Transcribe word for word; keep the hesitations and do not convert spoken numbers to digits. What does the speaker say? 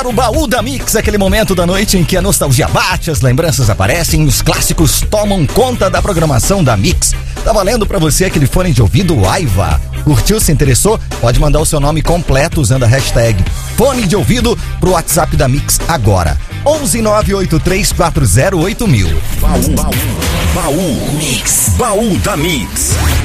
O baú da Mix, aquele momento da noite em que a nostalgia bate, as lembranças aparecem, os clássicos tomam conta da programação da Mix. Tá valendo pra você aquele fone de ouvido Aiva. Curtiu, se interessou? Pode mandar o seu nome completo usando a hashtag fone de ouvido pro WhatsApp da Mix agora. onze nove oito três quatro zero oito mil. Baú, baú, baú, Mix, baú da Mix.